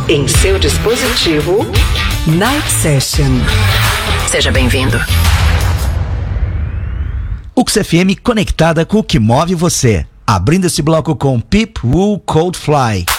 Em seu dispositivo, Night Session. Seja bem-vindo. UX FM conectada com o que move você. Abrindo esse bloco com Peep Woo Cold Fly.